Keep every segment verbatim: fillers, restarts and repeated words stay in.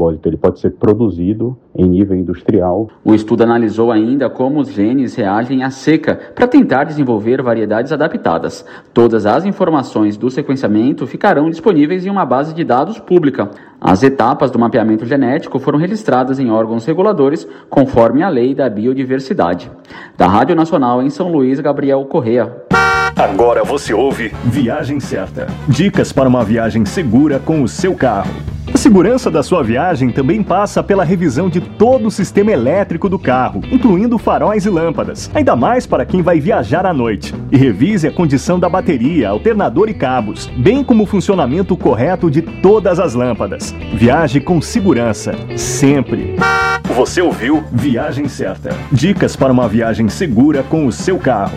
metabólito, ele pode ser produzido em nível industrial. O estudo analisou ainda como os genes reagem à seca para tentar desenvolver variedades adaptadas. Todas as informações do sequenciamento ficarão disponíveis em uma base de dados pública. As etapas do mapeamento genético foram registradas em órgãos reguladores conforme a Lei da Biodiversidade. Da Rádio Nacional em São Luís, Gabriel Correa. Agora você ouve Viagem Certa. Dicas para uma viagem segura com o seu carro. A segurança da sua viagem também passa pela revisão de todo o sistema elétrico do carro, incluindo faróis e lâmpadas, ainda mais para quem vai viajar à noite. E revise a condição da bateria, alternador e cabos, bem como o funcionamento correto de todas as lâmpadas. Viaje com segurança, sempre. Você ouviu Viagem Certa. Dicas para uma viagem segura com o seu carro.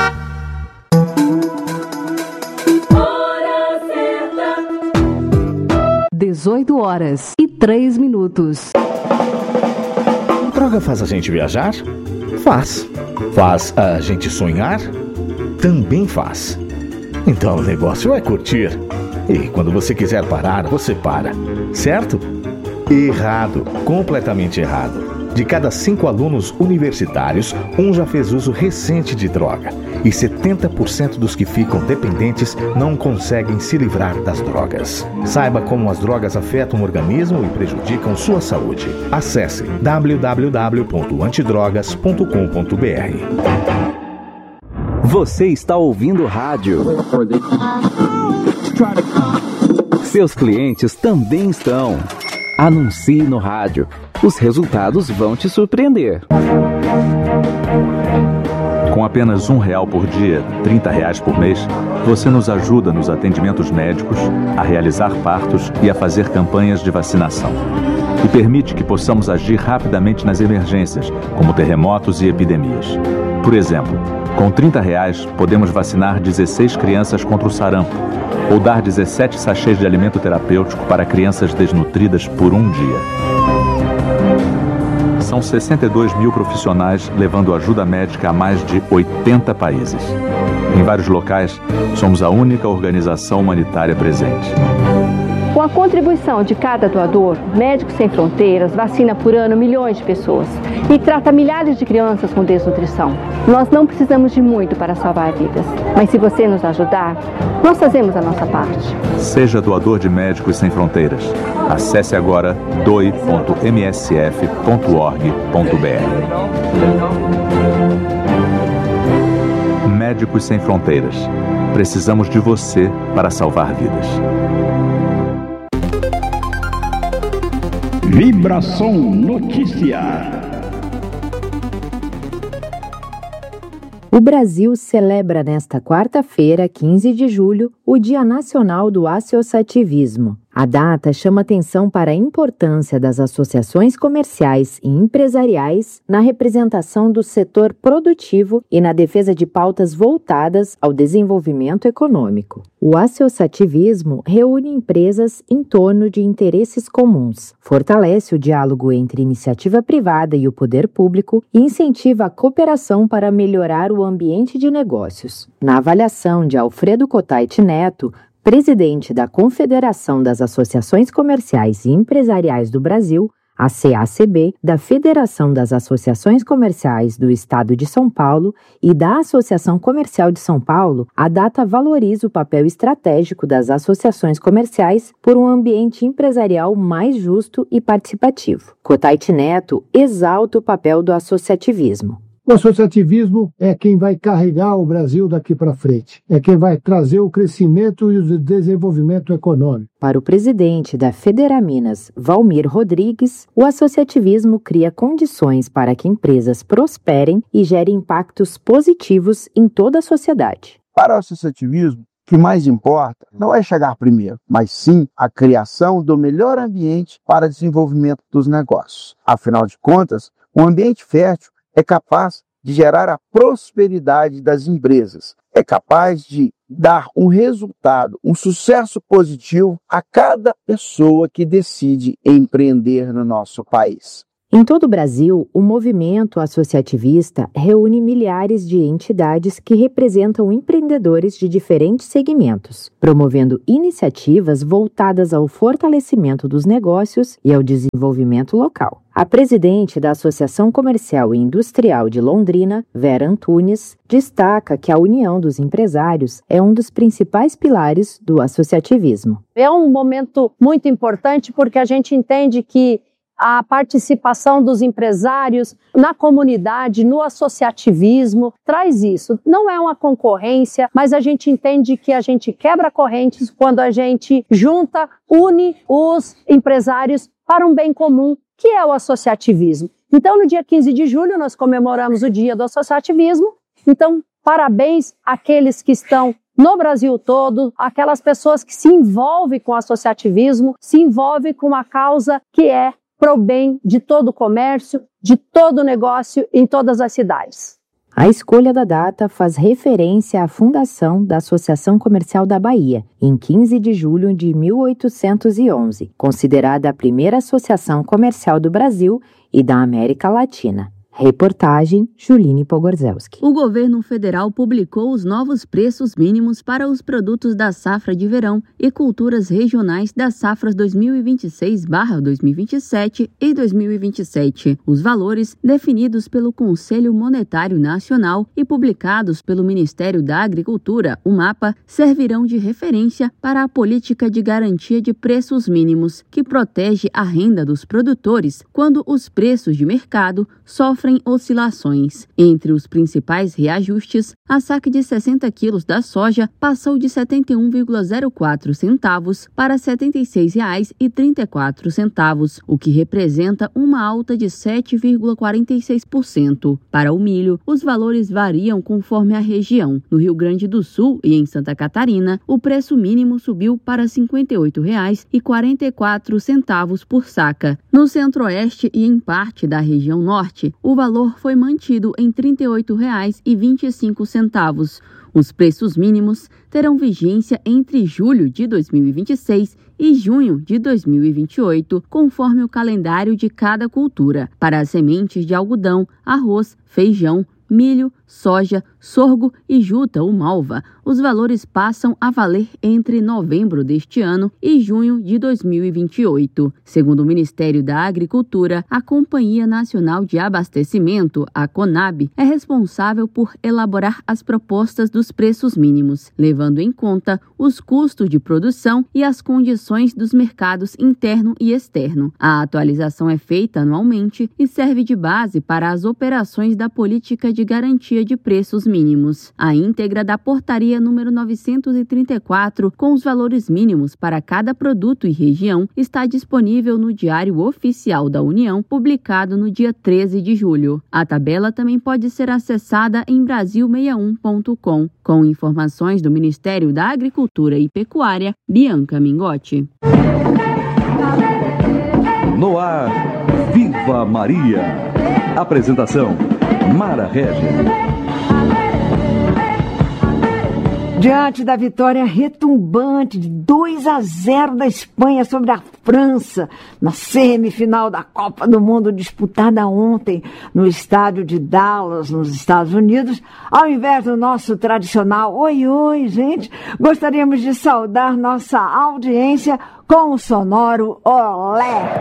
dezoito horas e três minutos. Droga faz a gente viajar? Faz. Faz a gente sonhar? Também faz. Então o negócio é curtir. E quando você quiser parar, você para. Certo? Errado. Completamente errado. De cada cinco alunos universitários, um já fez uso recente de droga. E setenta por cento dos que ficam dependentes não conseguem se livrar das drogas. Saiba como as drogas afetam o organismo e prejudicam sua saúde. Acesse w w w ponto antidrogas ponto com ponto b r. Você está ouvindo rádio. Seus clientes também estão. Anuncie no rádio. Os resultados vão te surpreender. Com apenas um real por dia, trinta reais por mês, você nos ajuda nos atendimentos médicos, a realizar partos e a fazer campanhas de vacinação. E permite que possamos agir rapidamente nas emergências, como terremotos e epidemias. Por exemplo, com trinta reais, podemos vacinar dezesseis crianças contra o sarampo, ou dar dezessete sachês de alimento terapêutico para crianças desnutridas por um dia. São sessenta e dois mil profissionais levando ajuda médica a mais de oitenta países. Em vários locais, somos a única organização humanitária presente. Com a contribuição de cada doador, Médicos Sem Fronteiras vacina por ano milhões de pessoas e trata milhares de crianças com desnutrição. Nós não precisamos de muito para salvar vidas, mas se você nos ajudar, nós fazemos a nossa parte. Seja doador de Médicos Sem Fronteiras. Acesse agora doe ponto m s f ponto org ponto b r. Médicos Sem Fronteiras. Precisamos de você para salvar vidas. Vibração Notícia. O Brasil celebra nesta quarta-feira, quinze de julho, o Dia Nacional do Associativismo. A data chama atenção para a importância das associações comerciais e empresariais na representação do setor produtivo e na defesa de pautas voltadas ao desenvolvimento econômico. O associativismo reúne empresas em torno de interesses comuns, fortalece o diálogo entre iniciativa privada e o poder público e incentiva a cooperação para melhorar o ambiente de negócios. Na avaliação de Alfredo Cotait Neto, presidente da Confederação das Associações Comerciais e Empresariais do Brasil, a C A C B, da Federação das Associações Comerciais do Estado de São Paulo e da Associação Comercial de São Paulo, a data valoriza o papel estratégico das associações comerciais por um ambiente empresarial mais justo e participativo. Cotait Neto exalta o papel do associativismo. O associativismo é quem vai carregar o Brasil daqui para frente, é quem vai trazer o crescimento e o desenvolvimento econômico. Para o presidente da Federaminas, Valmir Rodrigues, o associativismo cria condições para que empresas prosperem e gerem impactos positivos em toda a sociedade. Para o associativismo, o que mais importa não é chegar primeiro, mas sim a criação do melhor ambiente para o desenvolvimento dos negócios. Afinal de contas, um ambiente fértil é capaz de gerar a prosperidade das empresas, é capaz de dar um resultado, um sucesso positivo a cada pessoa que decide empreender no nosso país. Em todo o Brasil, o movimento associativista reúne milhares de entidades que representam empreendedores de diferentes segmentos, promovendo iniciativas voltadas ao fortalecimento dos negócios e ao desenvolvimento local. A presidente da Associação Comercial e Industrial de Londrina, Vera Antunes, destaca que a união dos empresários é um dos principais pilares do associativismo. É um momento muito importante porque a gente entende que a participação dos empresários na comunidade, no associativismo, traz isso. Não é uma concorrência, mas a gente entende que a gente quebra correntes quando a gente junta, une os empresários para um bem comum, que é o associativismo. Então, no dia quinze de julho, nós comemoramos o Dia do Associativismo. Então, parabéns àqueles que estão no Brasil todo, aquelas pessoas que se envolvem com o associativismo, se envolvem com uma causa que é para o bem de todo o comércio, de todo o negócio em todas as cidades. A escolha da data faz referência à fundação da Associação Comercial da Bahia, em quinze de julho de mil oitocentos e onze, considerada a primeira associação comercial do Brasil e da América Latina. Reportagem Juline Pogorzelski. O governo federal publicou os novos preços mínimos para os produtos da safra de verão e culturas regionais das safras dois mil e vinte e seis barra dois mil e vinte e sete e dois mil e vinte e sete. Os valores, definidos pelo Conselho Monetário Nacional e publicados pelo Ministério da Agricultura, o MAPA, servirão de referência para a política de garantia de preços mínimos, que protege a renda dos produtores quando os preços de mercado sofrem oscilações. Entre os principais reajustes, a saca de sessenta quilos da soja passou de setenta e um vírgula zero quatro centavos para setenta e seis reais e trinta e quatro centavos, o que representa uma alta de sete vírgula quarenta e seis por cento. Para o milho, os valores variam conforme a região. No Rio Grande do Sul e em Santa Catarina, o preço mínimo subiu para cinquenta e oito reais e quarenta e quatro centavos por saca. No Centro-Oeste e em parte da região Norte, o valor foi mantido em trinta e oito reais e vinte e cinco centavos. Os preços mínimos terão vigência entre julho de dois mil e vinte e seis e junho de dois mil e vinte e oito, conforme o calendário de cada cultura. Para as sementes de algodão, arroz, feijão, milho, soja, sorgo e juta ou malva, os valores passam a valer entre novembro deste ano e junho de dois mil e vinte e oito. Segundo o Ministério da Agricultura, a Companhia Nacional de Abastecimento, a CONAB, é responsável por elaborar as propostas dos preços mínimos, levando em conta os custos de produção e as condições dos mercados interno e externo. A atualização é feita anualmente e serve de base para as operações da política de garantia de preços mínimos. A íntegra da portaria número novecentos e trinta e quatro, com os valores mínimos para cada produto e região, está disponível no Diário Oficial da União, publicado no dia treze de julho. A tabela também pode ser acessada em brasil sessenta e um ponto com. Com informações do Ministério da Agricultura e Pecuária, Bianca Mingotti. No ar, Viva Maria. Apresentação, Mara Regis. Diante da vitória retumbante de dois a zero da Espanha sobre a França, na semifinal da Copa do Mundo disputada ontem no estádio de Dallas, nos Estados Unidos, ao invés do nosso tradicional oi, oi, gente, gostaríamos de saudar nossa audiência com o sonoro olé.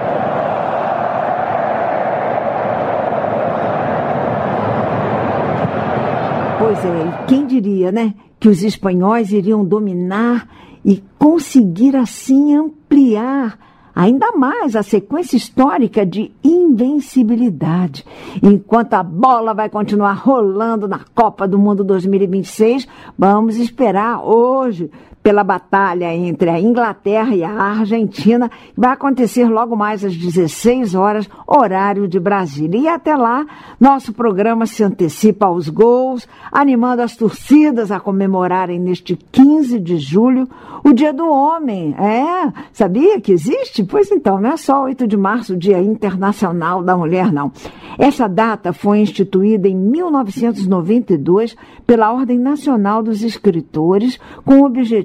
Pois é, e quem diria, né, que os espanhóis iriam dominar e conseguir assim ampliar ainda mais a sequência histórica de invencibilidade. Enquanto a bola vai continuar rolando na Copa do Mundo dois mil e vinte e seis, vamos esperar hoje pela batalha entre a Inglaterra e a Argentina, que vai acontecer logo mais às dezesseis horas, horário de Brasília. E até lá, nosso programa se antecipa aos gols, animando as torcidas a comemorarem neste quinze de julho o Dia do Homem. É, sabia que existe? Pois então, não é só oito de março, o Dia Internacional da Mulher, não. Essa data foi instituída em mil novecentos e noventa e dois pela Ordem Nacional dos Escritores, com o objetivo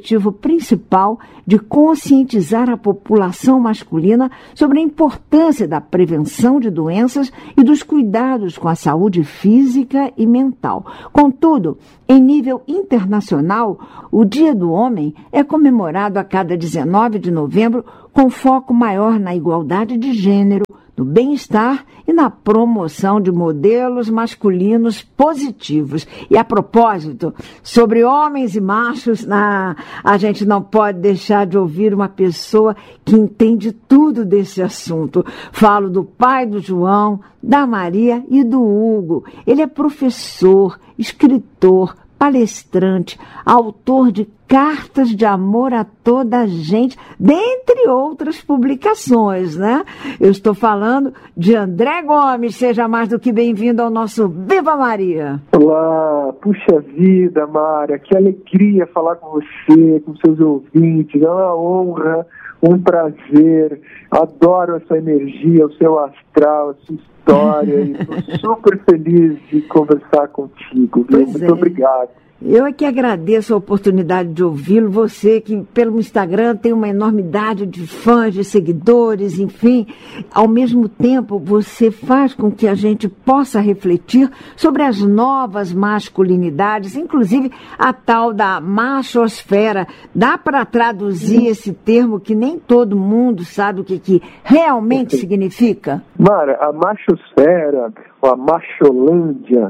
objetivo principal de conscientizar a população masculina sobre a importância da prevenção de doenças e dos cuidados com a saúde física e mental. Contudo, em nível internacional, o Dia do Homem é comemorado a cada dezenove de novembro com foco maior na igualdade de gênero, no bem-estar e na promoção de modelos masculinos positivos. E a propósito, sobre homens e machos, ah, a gente não pode deixar de ouvir uma pessoa que entende tudo desse assunto. Falo do pai do João, da Maria e do Hugo. Ele é professor, escritor, palestrante, autor de Cartas de Amor a Toda a Gente, dentre outras publicações, né? Eu estou falando de André Gomes. Seja mais do que bem-vindo ao nosso Viva Maria. Olá, puxa vida, Mara, que alegria falar com você, com seus ouvintes, é uma honra, um prazer, adoro a sua energia, o seu astral, a sua história, e estou super feliz de conversar contigo, viu? Muito é. obrigado. Eu é que agradeço a oportunidade de ouvi-lo, você que pelo Instagram tem uma enormidade de fãs, de seguidores, enfim. Ao mesmo tempo, você faz com que a gente possa refletir sobre as novas masculinidades, inclusive a tal da machosfera. Dá para traduzir esse termo que nem todo mundo sabe o que, que realmente significa? Mara, a machosfera, ou a macholândia,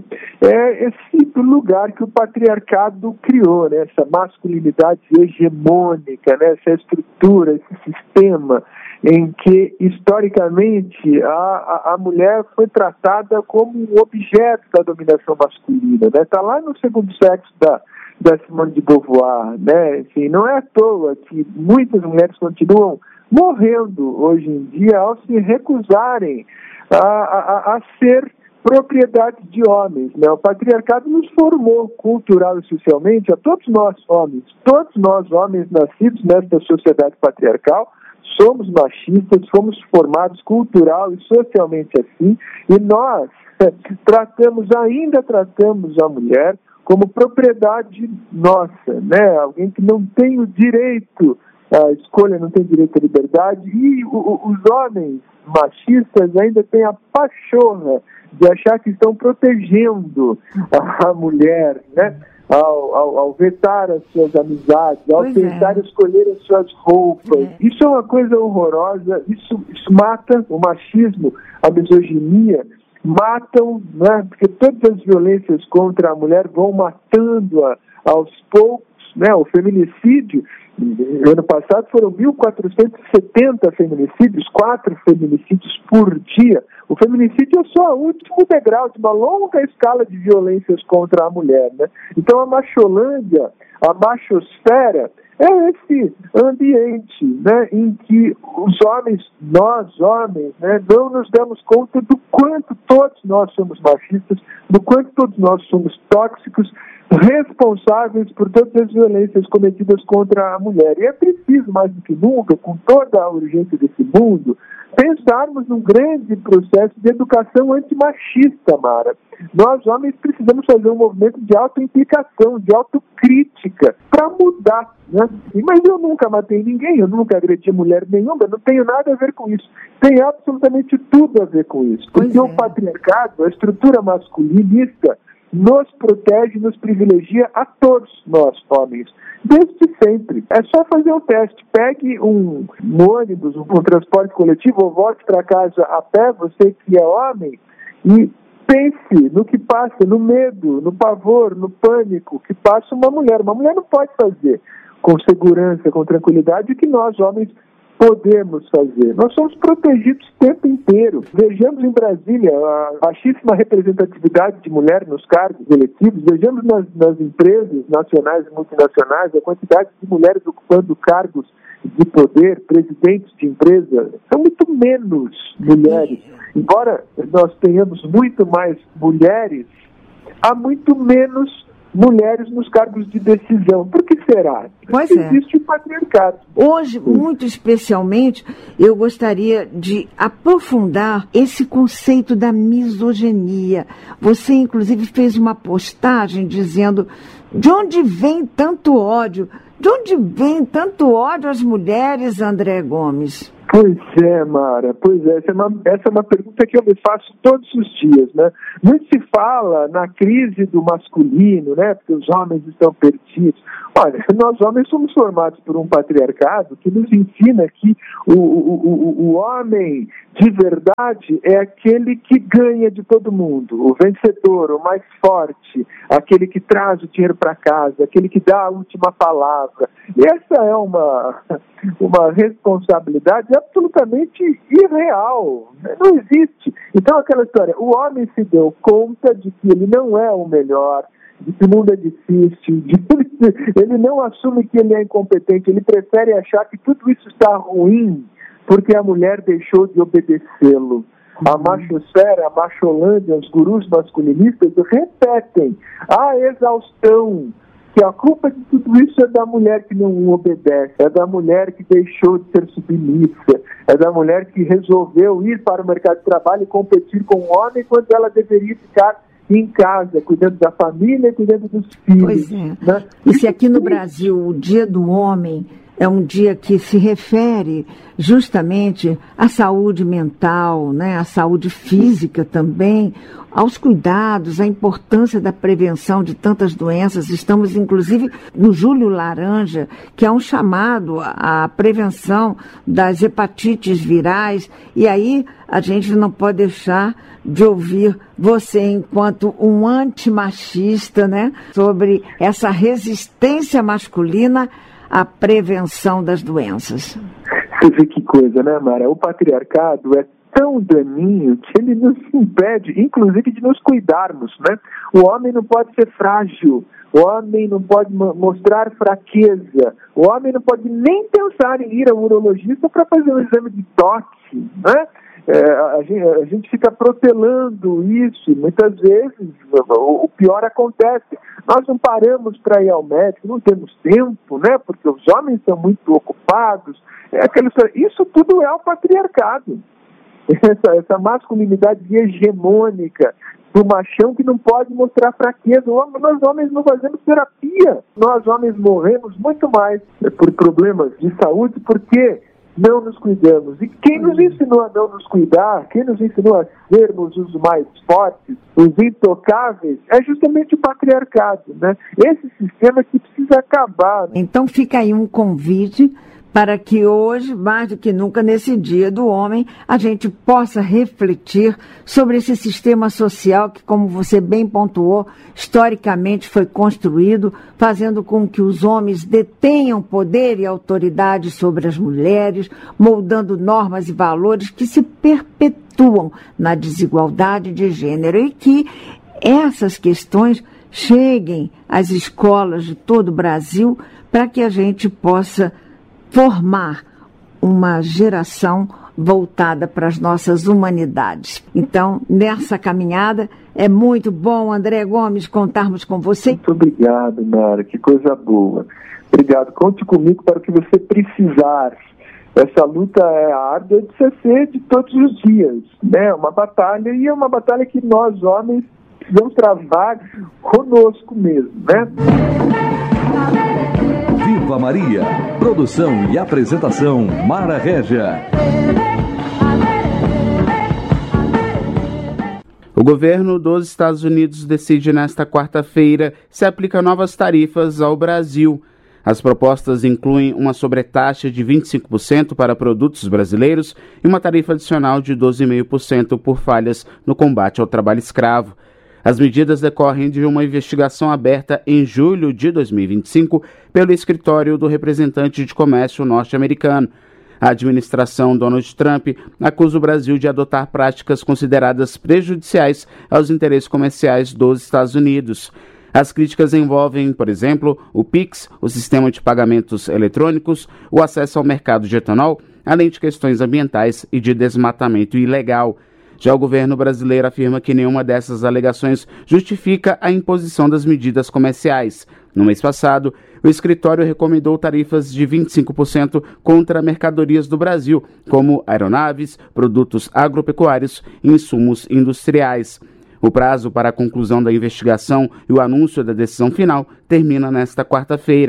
é esse lugar que o patriarcado criou, né? Essa masculinidade hegemônica, né? Essa estrutura, esse sistema em que, historicamente, a, a, a mulher foi tratada como um objeto da dominação masculina, né? Está lá no segundo sexo da, da Simone de Beauvoir, né? Enfim, não é à toa que muitas mulheres continuam morrendo hoje em dia ao se recusarem a, a, a ser propriedade de homens, né? O patriarcado nos formou cultural e socialmente, a todos nós homens, todos nós homens nascidos nesta sociedade patriarcal, somos machistas, fomos formados cultural e socialmente assim, e nós é, tratamos, ainda tratamos a mulher como propriedade nossa, né? Alguém que não tem o direito à escolha, não tem direito à liberdade, e o, o, os homens machistas ainda têm a pachorra de achar que estão protegendo a, a mulher, né? Ao, ao, ao vetar as suas amizades, ao pois tentar é. escolher as suas roupas. É. Isso é uma coisa horrorosa, isso, isso mata o machismo, a misoginia, matam, né? Porque todas as violências contra a mulher vão matando-a aos poucos, né? O feminicídio, no ano passado foram mil quatrocentos e setenta feminicídios, quatro feminicídios por dia. O feminicídio é só o último degrau de uma longa escala de violências contra a mulher, né? Então a macholândia, a machosfera, é esse ambiente, né, em que os homens, nós homens, né, não nos damos conta do quanto todos nós somos machistas, do quanto todos nós somos tóxicos, responsáveis por todas as violências cometidas contra a mulher. E é preciso, mais do que nunca, com toda a urgência desse mundo, pensarmos num grande processo de educação antimachista, Mara. Nós, homens, precisamos fazer um movimento de autoimplicação, de autocrítica, para mudar, né? Mas eu nunca matei ninguém, eu nunca agredi mulher nenhuma, eu não tenho nada a ver com isso. Tem absolutamente tudo a ver com isso. Porque é. o patriarcado, a estrutura masculinista, nos protege, nos privilegia a todos nós, homens, desde sempre. É só fazer um teste. Pegue um, um ônibus, um, um transporte coletivo, ou volte para casa a pé, você que é homem, e pense no que passa, no medo, no pavor, no pânico que passa uma mulher. Uma mulher não pode fazer com segurança, com tranquilidade, o que nós, homens, podemos fazer. Nós somos protegidos o tempo inteiro. Vejamos em Brasília a baixíssima representatividade de mulher nos cargos eletivos. Vejamos nas, nas empresas nacionais e multinacionais a quantidade de mulheres ocupando cargos de poder, presidentes de empresa. São muito menos mulheres. Embora nós tenhamos muito mais mulheres, há muito menos mulheres nos cargos de decisão. Por que será? Pois Porque existe o patriarcado. Hoje, muito especialmente, eu gostaria de aprofundar esse conceito da misoginia. Você, inclusive, fez uma postagem dizendo de onde vem tanto ódio, de onde vem tanto ódio às mulheres, André Gomes? Pois é, Mara, pois é. Essa é, uma, essa é uma pergunta que eu me faço todos os dias, né? Muito se fala na crise do masculino, né? Porque os homens estão perdidos. Olha, nós homens somos formados por um patriarcado que nos ensina que o, o, o, o homem de verdade é aquele que ganha de todo mundo, o vencedor, o mais forte, aquele que traz o dinheiro para casa, aquele que dá a última palavra. E essa é uma, uma responsabilidade absolutamente irreal, não existe. Então aquela história, o homem se deu conta de que ele não é o melhor, de que o mundo é difícil, de que ele não assume que ele é incompetente, ele prefere achar que tudo isso está ruim porque a mulher deixou de obedecê-lo. A machosfera, a macholândia, os gurus masculinistas repetem a exaustão que a culpa de tudo isso é da mulher que não obedece, é da mulher que deixou de ser submissa, é da mulher que resolveu ir para o mercado de trabalho e competir com o homem quando ela deveria ficar em casa, cuidando da família e cuidando dos filhos. Pois é. Né? E se aqui no Brasil o Dia do Homem é um dia que se refere justamente à saúde mental, né, à saúde física também, aos cuidados, à importância da prevenção de tantas doenças. Estamos, inclusive, no Julho Laranja, que é um chamado à prevenção das hepatites virais. E aí a gente não pode deixar de ouvir você, enquanto um antimachista, né, sobre essa resistência masculina à prevenção das doenças. Você vê que coisa, né, Mara? O patriarcado é tão daninho que ele nos impede, inclusive, de nos cuidarmos, né? O homem não pode ser frágil, o homem não pode mostrar fraqueza, o homem não pode nem pensar em ir ao urologista para fazer um exame de toque, né? É, a, gente, a gente fica protelando isso, e muitas vezes o, o pior acontece. Nós não paramos para ir ao médico, não temos tempo, né? Porque os homens são muito ocupados. É aquela história. Isso tudo é o patriarcado. Essa, essa masculinidade hegemônica do machão que não pode mostrar fraqueza. Nós homens não fazemos terapia. Nós homens morremos muito mais por problemas de saúde porque não nos cuidamos. E quem nos ensinou a não nos cuidar, quem nos ensinou a sermos os mais fortes, os intocáveis, é justamente o patriarcado, né? Esse sistema que precisa acabar. Então fica aí um convite para que hoje, mais do que nunca, nesse Dia do Homem, a gente possa refletir sobre esse sistema social que, como você bem pontuou, historicamente foi construído, fazendo com que os homens detenham poder e autoridade sobre as mulheres, moldando normas e valores que se perpetuam na desigualdade de gênero e que essas questões cheguem às escolas de todo o Brasil para que a gente possa formar uma geração voltada para as nossas humanidades. Então, nessa caminhada, é muito bom, André Gomes, contarmos com você. Muito obrigado, Nara, que coisa boa. Obrigado, conte comigo para o que você precisar. Essa luta é árdua de C C de todos os dias, né? Uma batalha, e é uma batalha que nós, homens, precisamos travar conosco mesmo, né? Viva Maria! Produção e apresentação, Mara Régia. O governo dos Estados Unidos decide nesta quarta-feira se aplica novas tarifas ao Brasil. As propostas incluem uma sobretaxa de vinte e cinco por cento para produtos brasileiros e uma tarifa adicional de doze vírgula cinco por cento por falhas no combate ao trabalho escravo. As medidas decorrem de uma investigação aberta em julho de dois mil e vinte e cinco pelo escritório do representante de comércio norte-americano. A administração Donald Trump acusa o Brasil de adotar práticas consideradas prejudiciais aos interesses comerciais dos Estados Unidos. As críticas envolvem, por exemplo, o Pix, o sistema de pagamentos eletrônicos, o acesso ao mercado de etanol, além de questões ambientais e de desmatamento ilegal. Já o governo brasileiro afirma que nenhuma dessas alegações justifica a imposição das medidas comerciais. No mês passado, o escritório recomendou tarifas de vinte e cinco por cento contra mercadorias do Brasil, como aeronaves, produtos agropecuários e insumos industriais. O prazo para a conclusão da investigação e o anúncio da decisão final termina nesta quarta-feira.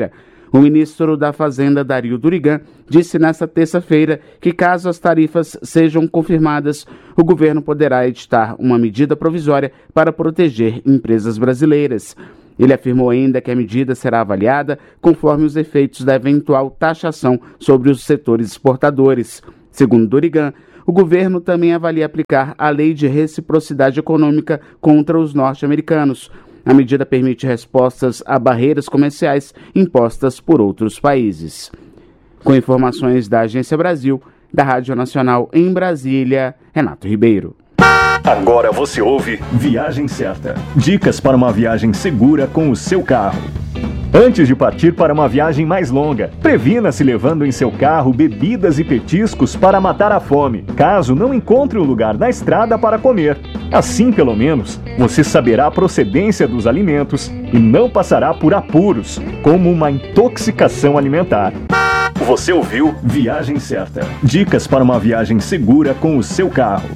O ministro da Fazenda, Dario Durigan, disse nesta terça-feira que, caso as tarifas sejam confirmadas, o governo poderá editar uma medida provisória para proteger empresas brasileiras. Ele afirmou ainda que a medida será avaliada conforme os efeitos da eventual taxação sobre os setores exportadores. Segundo Durigan, o governo também avalia aplicar a lei de reciprocidade econômica contra os norte-americanos. A medida permite respostas a barreiras comerciais impostas por outros países. Com informações da Agência Brasil, da Rádio Nacional em Brasília, Renato Ribeiro. Agora você ouve Viagem Certa. Dicas para uma viagem segura com o seu carro. Antes de partir para uma viagem mais longa, previna-se levando em seu carro bebidas e petiscos para matar a fome, caso não encontre um lugar na estrada para comer. Assim, pelo menos, você saberá a procedência dos alimentos e não passará por apuros, como uma intoxicação alimentar. Você ouviu Viagem Certa. Dicas para uma viagem segura com o seu carro.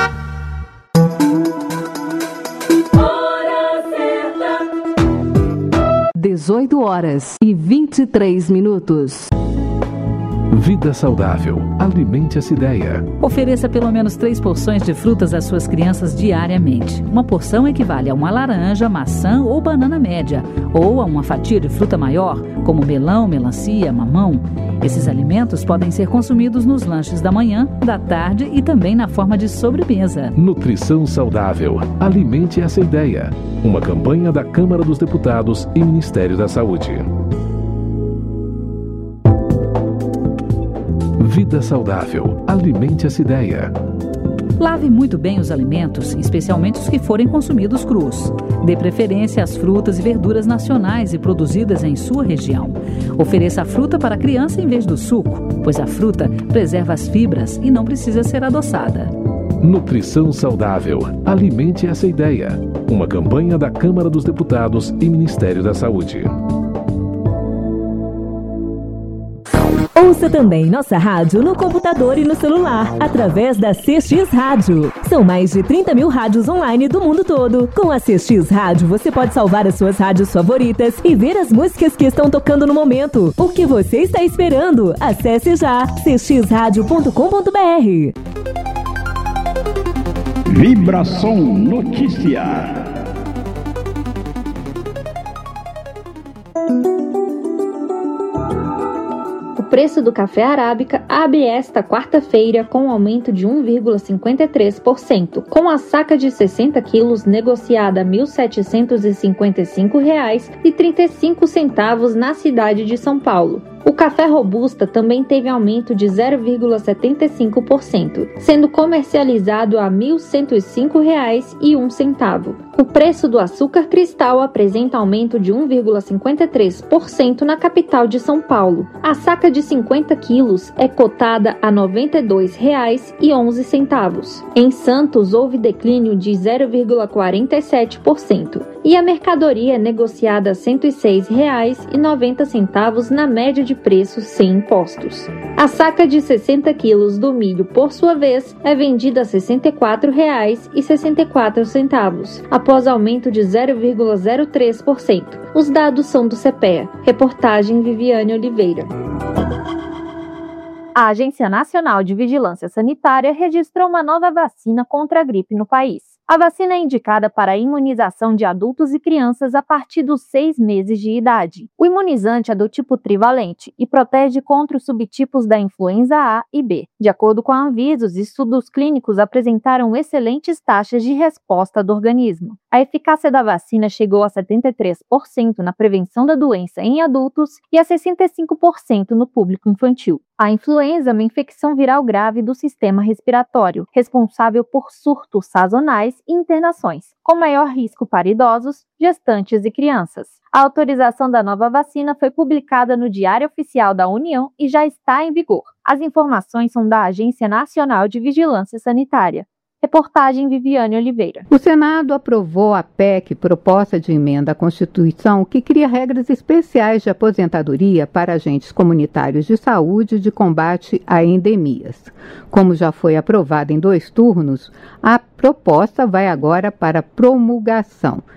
dezoito horas e vinte e três minutos. Vida saudável. Alimente essa ideia. Ofereça pelo menos três porções de frutas às suas crianças diariamente. Uma porção equivale a uma laranja, maçã ou banana média, ou a uma fatia de fruta maior, como melão, melancia, mamão. Esses alimentos podem ser consumidos nos lanches da manhã, da tarde e também na forma de sobremesa. Nutrição saudável. Alimente essa ideia. Uma campanha da Câmara dos Deputados e Ministério da Saúde. Vida saudável. Alimente essa ideia. Lave muito bem os alimentos, especialmente os que forem consumidos crus. Dê preferência às frutas e verduras nacionais e produzidas em sua região. Ofereça a fruta para a criança em vez do suco, pois a fruta preserva as fibras e não precisa ser adoçada. Nutrição saudável. Alimente essa ideia. Uma campanha da Câmara dos Deputados e Ministério da Saúde. Ouça também nossa rádio no computador e no celular, através da C X Rádio. São mais de trinta mil rádios online do mundo todo. Com a C X Rádio, você pode salvar as suas rádios favoritas e ver as músicas que estão tocando no momento. O que você está esperando? Acesse já c x rádio ponto com ponto b r. Vibração Notícia. O preço do café arábica abre esta quarta-feira com um aumento de um vírgula cinquenta e três por cento, com a saca de sessenta quilos negociada a mil setecentos e cinquenta e cinco reais e trinta e cinco centavos na cidade de São Paulo. O café robusta também teve aumento de zero vírgula setenta e cinco por cento, sendo comercializado a mil cento e cinco reais e um centavo. O preço do açúcar cristal apresenta aumento de um vírgula cinquenta e três por cento na capital de São Paulo. A saca de cinquenta quilos é cotada a noventa e dois reais e onze centavos. Em Santos, houve declínio de zero vírgula quarenta e sete por cento e a mercadoria é negociada a cento e seis reais e noventa centavos na média de preços sem impostos. A saca de sessenta quilos do milho, por sua vez, é vendida a sessenta e quatro reais e sessenta e quatro centavos, após aumento de zero vírgula zero três por cento. Os dados são do CEPEA. Reportagem Viviane Oliveira. A Agência Nacional de Vigilância Sanitária registrou uma nova vacina contra a gripe no país. A vacina é indicada para a imunização de adultos e crianças a partir dos seis meses de idade. O imunizante é do tipo trivalente e protege contra os subtipos da influenza A e B. De acordo com a Anvisa, os estudos clínicos apresentaram excelentes taxas de resposta do organismo. A eficácia da vacina chegou a setenta e três por cento na prevenção da doença em adultos e a sessenta e cinco por cento no público infantil. A influenza é uma infecção viral grave do sistema respiratório, responsável por surtos sazonais e internações, com maior risco para idosos, gestantes e crianças. A autorização da nova vacina foi publicada no Diário Oficial da União e já está em vigor. As informações são da Agência Nacional de Vigilância Sanitária. Reportagem Viviane Oliveira. O Senado aprovou a P E C, proposta de emenda à Constituição, que cria regras especiais de aposentadoria para agentes comunitários de saúde de combate a endemias. Como já foi aprovada em dois turnos, a proposta vai agora para promulgação.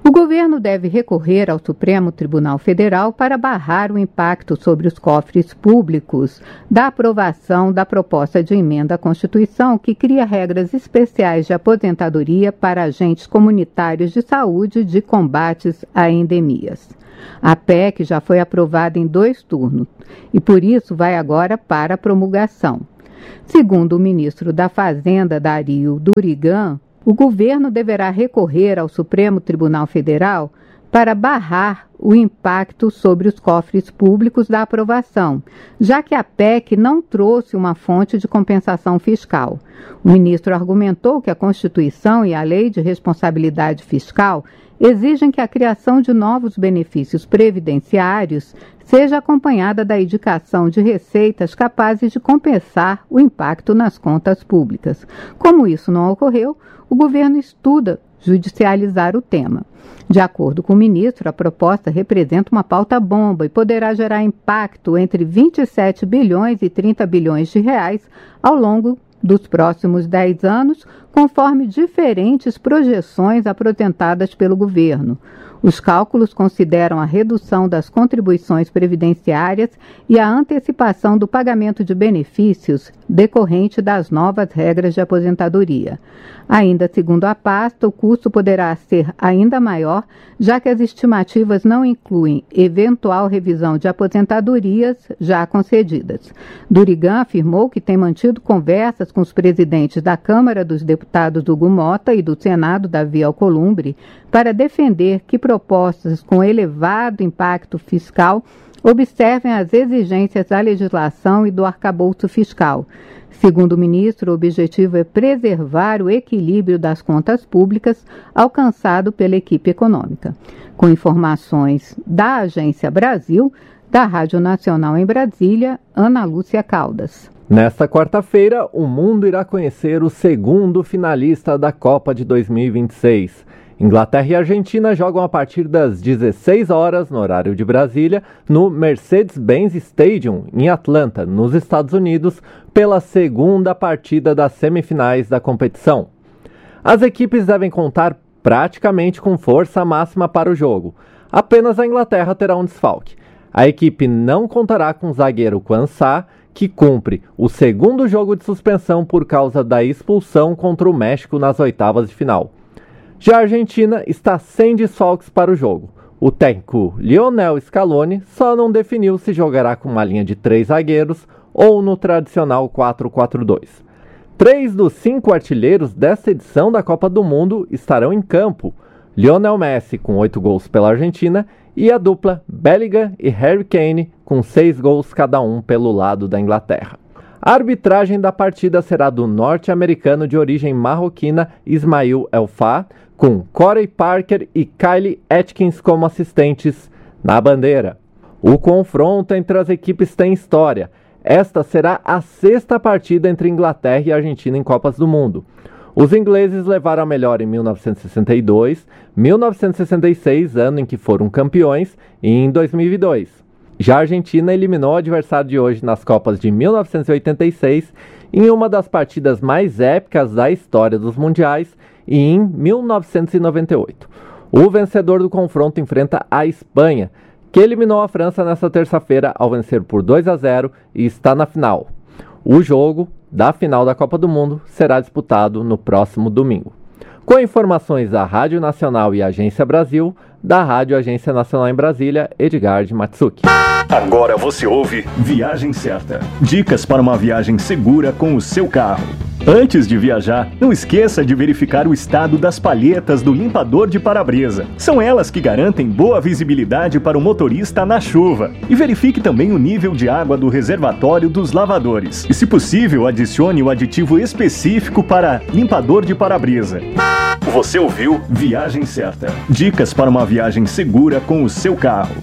O governo deve recorrer ao Supremo Tribunal Federal para barrar o impacto sobre os cofres públicos da aprovação da proposta de emenda à Constituição que cria regras especiais de aposentadoria para agentes comunitários de saúde de combates a endemias. A P E C já foi aprovada em dois turnos e, por isso, vai agora para a promulgação. Segundo o ministro da Fazenda, Dario Durigan, o governo deverá recorrer ao Supremo Tribunal Federal para barrar o impacto sobre os cofres públicos da aprovação, já que a P E C não trouxe uma fonte de compensação fiscal. O ministro argumentou que a Constituição e a Lei de Responsabilidade Fiscal exigem que a criação de novos benefícios previdenciários seja acompanhada da indicação de receitas capazes de compensar o impacto nas contas públicas. Como isso não ocorreu, o governo estuda judicializar o tema. De acordo com o ministro, a proposta representa uma pauta-bomba e poderá gerar impacto entre vinte e sete bilhões e trinta bilhões de reais ao longo dos próximos dez anos, conforme diferentes projeções apresentadas pelo governo. Os cálculos consideram a redução das contribuições previdenciárias e a antecipação do pagamento de benefícios decorrente das novas regras de aposentadoria. Ainda segundo a pasta, o custo poderá ser ainda maior, já que as estimativas não incluem eventual revisão de aposentadorias já concedidas. Durigan afirmou que tem mantido conversas com os presidentes da Câmara dos Deputados Hugo Mota e do Senado Davi Alcolumbre para defender que propostas com elevado impacto fiscal observem as exigências da legislação e do arcabouço fiscal. Segundo o ministro, o objetivo é preservar o equilíbrio das contas públicas alcançado pela equipe econômica. Com informações da Agência Brasil, da Rádio Nacional em Brasília, Ana Lúcia Caldas. Nesta quarta-feira, o mundo irá conhecer o segundo finalista da Copa de dois mil e vinte e seis. Inglaterra e Argentina jogam a partir das dezesseis horas, no horário de Brasília, no Mercedes-Benz Stadium, em Atlanta, nos Estados Unidos, pela segunda partida das semifinais da competição. As equipes devem contar praticamente com força máxima para o jogo. Apenas a Inglaterra terá um desfalque. A equipe não contará com o zagueiro Quansah, que cumpre o segundo jogo de suspensão por causa da expulsão contra o México nas oitavas de final. Já a Argentina está sem desfalques para o jogo. O técnico Lionel Scaloni só não definiu se jogará com uma linha de três zagueiros ou no tradicional quatro quatro dois. Três dos cinco artilheiros desta edição da Copa do Mundo estarão em campo. Lionel Messi com oito gols pela Argentina e a dupla Bellingham e Harry Kane com seis gols cada um pelo lado da Inglaterra. A arbitragem da partida será do norte-americano de origem marroquina Ismail El-Fa, com Corey Parker e Kylie Atkins como assistentes na bandeira. O confronto entre as equipes tem história. Esta será a sexta partida entre Inglaterra e Argentina em Copas do Mundo. Os ingleses levaram a melhor em mil novecentos e sessenta e dois, mil novecentos e sessenta e seis, ano em que foram campeões, e em dois mil e dois. Já a Argentina eliminou o adversário de hoje nas Copas de mil novecentos e oitenta e seis, em uma das partidas mais épicas da história dos mundiais, e em mil novecentos e noventa e oito. O vencedor do confronto enfrenta a Espanha, que eliminou a França nesta terça-feira ao vencer por dois a zero e está na final. O jogo da final da Copa do Mundo será disputado no próximo domingo. Com informações da Rádio Nacional e Agência Brasil, da Rádio Agência Nacional em Brasília, Edgar de Matsuki. Agora você ouve Viagem Certa. Dicas para uma viagem segura com o seu carro. Antes de viajar, não esqueça de verificar o estado das palhetas do limpador de para-brisa. São elas que garantem boa visibilidade para o motorista na chuva. E verifique também o nível de água do reservatório dos lavadores. E, se possível, adicione o aditivo específico para limpador de para-brisa. Você ouviu Viagem Certa. Dicas para uma viagem segura com o seu carro.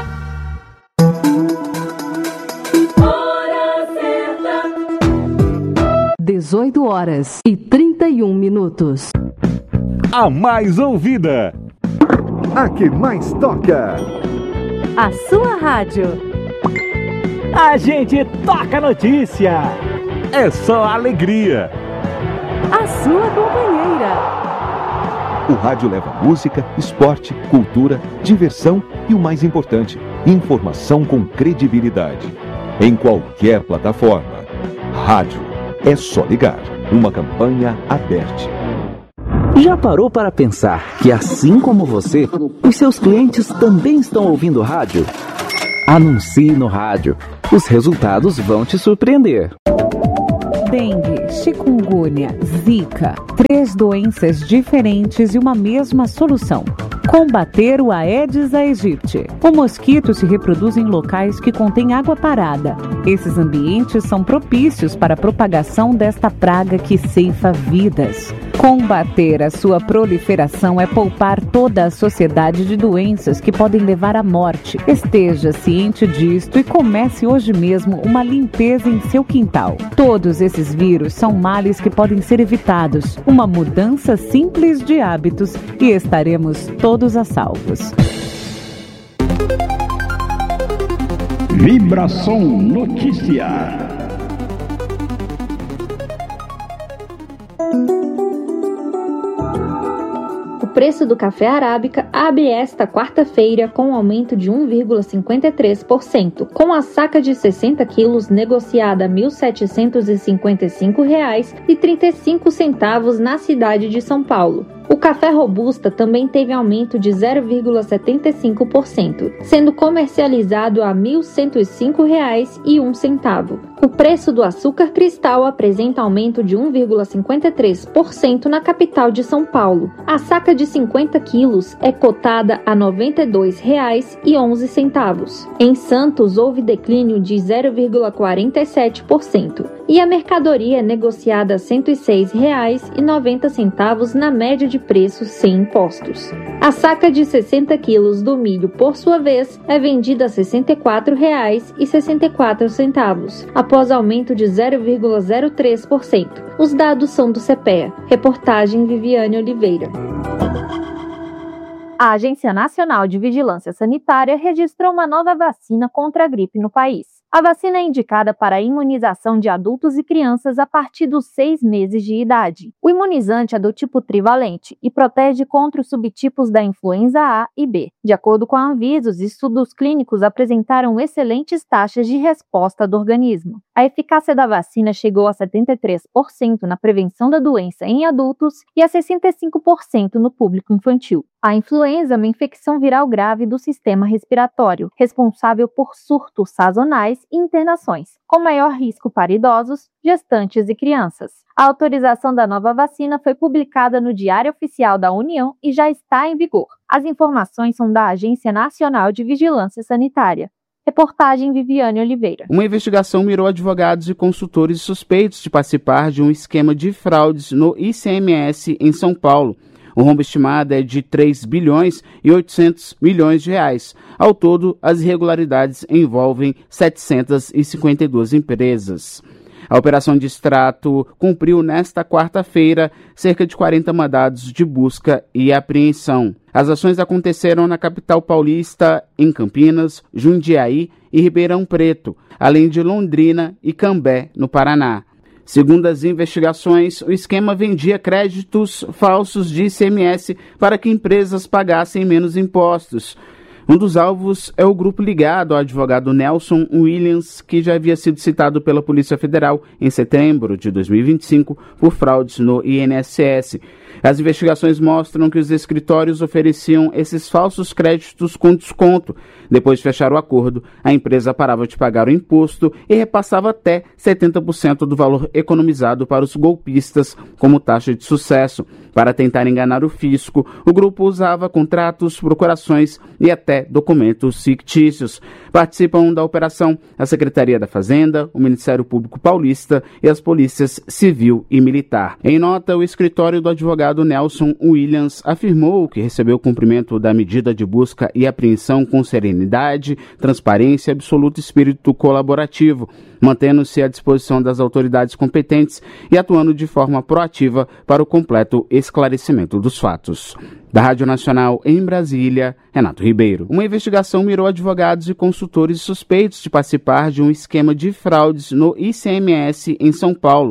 dezoito horas e trinta e um minutos. A mais ouvida. A que mais toca. A sua rádio. A gente toca notícia. É só alegria. A sua companheira. O rádio leva música, esporte, cultura, diversão e o mais importante, informação com credibilidade. Em qualquer plataforma. Rádio. É só ligar. Uma campanha aberta. Já parou para pensar que, assim como você, os seus clientes também estão ouvindo rádio? Anuncie no rádio. Os resultados vão te surpreender. Dengue, chikungunya, zika, três doenças diferentes e uma mesma solução. Combater o Aedes aegypti. O mosquito se reproduz em locais que contêm água parada. Esses ambientes são propícios para a propagação desta praga que ceifa vidas. Combater a sua proliferação é poupar toda a sociedade de doenças que podem levar à morte. Esteja ciente disto e comece hoje mesmo uma limpeza em seu quintal. Todos esses vírus são males que podem ser evitados. Uma mudança simples de hábitos e estaremos todos a salvos. Vibração Notícia. O preço do café arábica abre esta quarta-feira com um aumento de um vírgula cinquenta e três por cento, com a saca de sessenta quilos negociada a mil setecentos e cinquenta e cinco reais e trinta e cinco centavos na cidade de São Paulo. O café robusta também teve aumento de zero vírgula setenta e cinco por cento, sendo comercializado a mil cento e cinco reais e um centavo. O preço do açúcar cristal apresenta aumento de um vírgula cinquenta e três por cento na capital de São Paulo. A saca de cinquenta quilos é cotada a noventa e dois reais e onze centavos. Em Santos, houve declínio de zero vírgula quarenta e sete por cento e a mercadoria é negociada a cento e seis reais e noventa centavos na média de preços sem impostos. A saca de sessenta quilos do milho, por sua vez, é vendida a sessenta e quatro reais e sessenta e quatro centavos, após aumento de zero vírgula zero três por cento. Os dados são do CEPEA. Reportagem Viviane Oliveira. A Agência Nacional de Vigilância Sanitária registrou uma nova vacina contra a gripe no país. A vacina é indicada para a imunização de adultos e crianças a partir dos seis meses de idade. O imunizante é do tipo trivalente e protege contra os subtipos da influenza A e B. De acordo com a Anvisa, os estudos clínicos apresentaram excelentes taxas de resposta do organismo. A eficácia da vacina chegou a setenta e três por cento na prevenção da doença em adultos e a sessenta e cinco por cento no público infantil. A influenza é uma infecção viral grave do sistema respiratório, responsável por surtos sazonais e internações, com maior risco para idosos, gestantes e crianças. A autorização da nova vacina foi publicada no Diário Oficial da União e já está em vigor. As informações são da Agência Nacional de Vigilância Sanitária. Reportagem Viviane Oliveira. Uma investigação mirou advogados e consultores suspeitos de participar de um esquema de fraudes no I C M S em São Paulo. O rombo estimado é de três bilhões e oitocentos milhões de reais. Ao todo, as irregularidades envolvem setecentas e cinquenta e duas empresas. A operação de extrato cumpriu nesta quarta-feira cerca de quarenta mandados de busca e apreensão. As ações aconteceram na capital paulista, em Campinas, Jundiaí e Ribeirão Preto, além de Londrina e Cambé, no Paraná. Segundo as investigações, o esquema vendia créditos falsos de I C M S para que empresas pagassem menos impostos. Um dos alvos é o grupo ligado ao advogado Nelson Williams, que já havia sido citado pela Polícia Federal em setembro de dois mil e vinte e cinco por fraudes no I N S S. As investigações mostram que os escritórios ofereciam esses falsos créditos com desconto. Depois de fechar o acordo, a empresa parava de pagar o imposto e repassava até setenta por cento do valor economizado para os golpistas como taxa de sucesso. Para tentar enganar o fisco, o grupo usava contratos, procurações e até documentos fictícios. Participam da operação a Secretaria da Fazenda, o Ministério Público Paulista e as polícias civil e militar. Em nota, o escritório do advogado Nelson Williams afirmou que recebeu o cumprimento da medida de busca e apreensão com serenidade, transparência e absoluto espírito colaborativo, mantendo-se à disposição das autoridades competentes e atuando de forma proativa para o completo esclarecimento dos fatos. Da Rádio Nacional em Brasília, Renato Ribeiro. Uma investigação mirou advogados e consultores suspeitos de participar de um esquema de fraudes no I C M S em São Paulo. O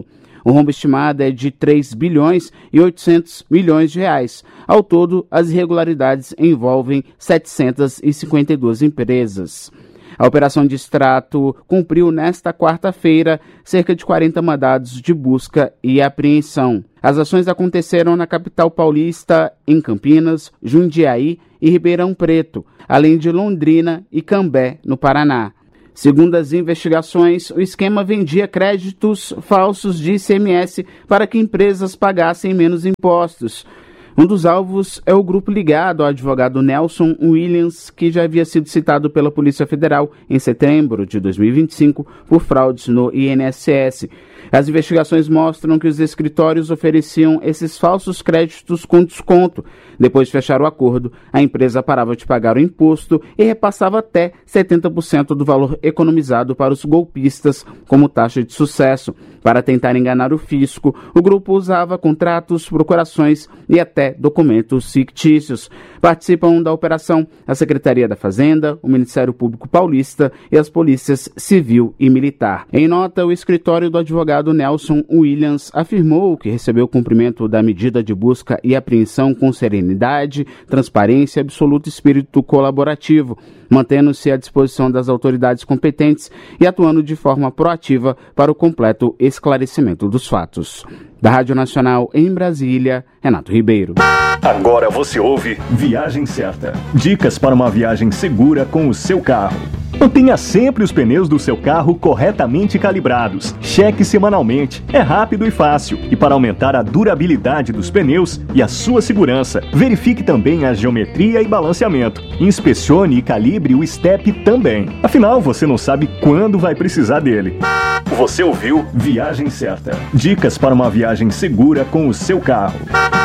O rombo estimado é de três bilhões e oitocentos milhões de reais. Ao todo, as irregularidades envolvem setecentas e cinquenta e duas empresas. A operação de extrato cumpriu nesta quarta-feira cerca de quarenta mandados de busca e apreensão. As ações aconteceram na capital paulista, em Campinas, Jundiaí e Ribeirão Preto, além de Londrina e Cambé, no Paraná. Segundo as investigações, o esquema vendia créditos falsos de I C M S para que empresas pagassem menos impostos. Um dos alvos é o grupo ligado ao advogado Nelson Williams, que já havia sido citado pela Polícia Federal em setembro de dois mil e vinte e cinco por fraudes no I N S S. As investigações mostram que os escritórios ofereciam esses falsos créditos com desconto. Depois de fechar o acordo, a empresa parava de pagar o imposto e repassava até setenta por cento do valor economizado para os golpistas como taxa de sucesso. Para tentar enganar o fisco, o grupo usava contratos, procurações e até documentos fictícios. Participam da operação a Secretaria da Fazenda, o Ministério Público Paulista e as polícias civil e militar. Em nota, o escritório do advogado Nelson Williams afirmou que recebeu o cumprimento da medida de busca e apreensão com serenidade, transparência e absoluto espírito colaborativo, mantendo-se à disposição das autoridades competentes e atuando de forma proativa para o completo esclarecimento dos fatos. Da Rádio Nacional em Brasília, Renato Ribeiro. Agora você ouve Viagem Certa. Dicas para uma viagem segura com o seu carro. Mantenha sempre os pneus do seu carro corretamente calibrados. Cheque semanalmente. É rápido e fácil. E para aumentar a durabilidade dos pneus e a sua segurança, verifique também a geometria e balanceamento. Inspecione e calibre o step também. Afinal, você não sabe quando vai precisar dele. Você ouviu Viagem Certa. Dicas para uma viagem segura com o seu carro.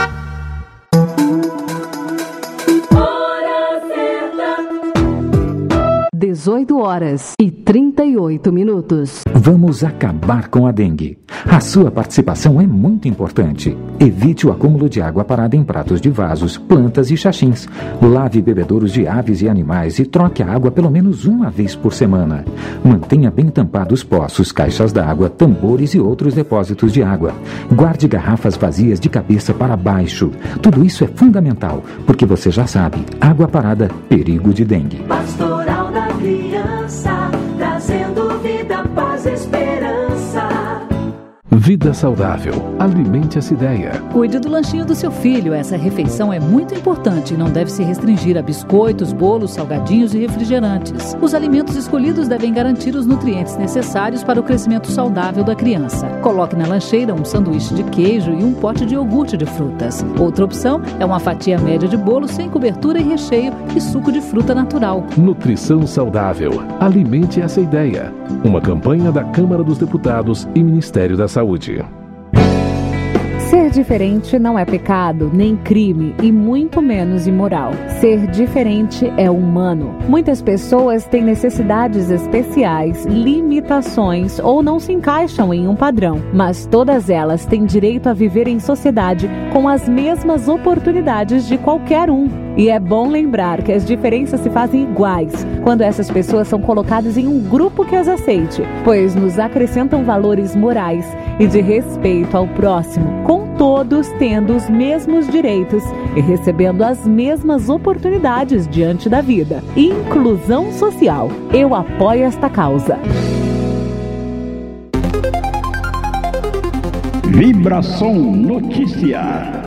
dezoito horas e trinta e oito minutos. Vamos acabar com a dengue. A sua participação é muito importante. Evite o acúmulo de água parada em pratos de vasos, plantas e xaxins. Lave bebedouros de aves e animais e troque a água pelo menos uma vez por semana. Mantenha bem tampados poços, caixas d'água, tambores e outros depósitos de água. Guarde garrafas vazias de cabeça para baixo. Tudo isso é fundamental, porque você já sabe, água parada, perigo de dengue. Pastoral da Criança, trazendo vida, paz e esperança. Vida saudável. Alimente essa ideia. Cuide do lanchinho do seu filho. Essa refeição é muito importante e não deve se restringir a biscoitos, bolos, salgadinhos e refrigerantes. Os alimentos escolhidos devem garantir os nutrientes necessários para o crescimento saudável da criança. Coloque na lancheira um sanduíche de queijo e um pote de iogurte de frutas. Outra opção é uma fatia média de bolo sem cobertura e recheio e suco de fruta natural. Nutrição saudável. Alimente essa ideia. Uma campanha da Câmara dos Deputados e Ministério da Saúde. Ser diferente não é pecado, nem crime e muito menos imoral. Ser diferente é humano. Muitas pessoas têm necessidades especiais, limitações ou não se encaixam em um padrão, mas todas elas têm direito a viver em sociedade com as mesmas oportunidades de qualquer um. E é bom lembrar que as diferenças se fazem iguais quando essas pessoas são colocadas em um grupo que as aceite, pois nos acrescentam valores morais e de respeito ao próximo, com todos tendo os mesmos direitos e recebendo as mesmas oportunidades diante da vida. Inclusão social. Eu apoio esta causa. Vibração Notícia.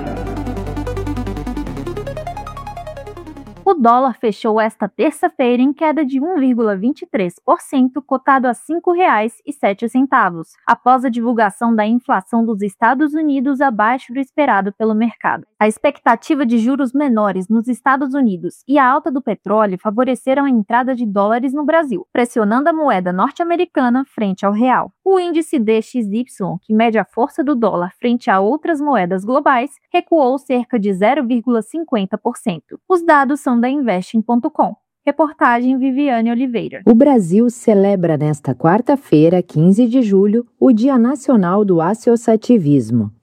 O dólar fechou esta terça-feira em queda de um vírgula vinte e três por cento, cotado a cinco reais e sete centavos, após a divulgação da inflação dos Estados Unidos abaixo do esperado pelo mercado. A expectativa de juros menores nos Estados Unidos e a alta do petróleo favoreceram a entrada de dólares no Brasil, pressionando a moeda norte-americana frente ao real. O índice D X Y, que mede a força do dólar frente a outras moedas globais, recuou cerca de zero vírgula cinquenta por cento. Os dados são da Investing ponto com. Reportagem Viviane Oliveira. O Brasil celebra nesta quarta-feira, quinze de julho, o Dia Nacional do Associativismo.